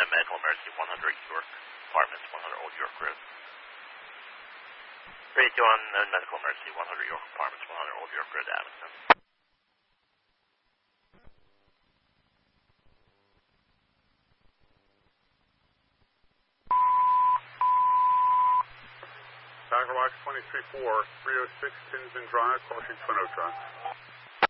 medical emergency, 100 York Apartments, 100 Old York Road. 382 on medical emergency, 100 York Apartments, 100 Old York Road, Abington. Tiger Watch 23-4, 306 Tinsman Drive, crossing Twin Oak Drive.